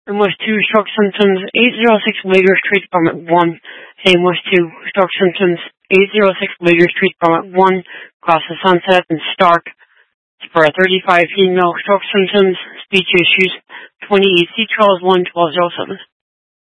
And was 2 stroke symptoms, 806 Later Street, Department 1. Same was 2 stroke symptoms, 806 Later Street, Department 1. Across the Sunset and Stark. For a 35 female stroke symptoms, speech issues, 28 C. Charles 1 1207.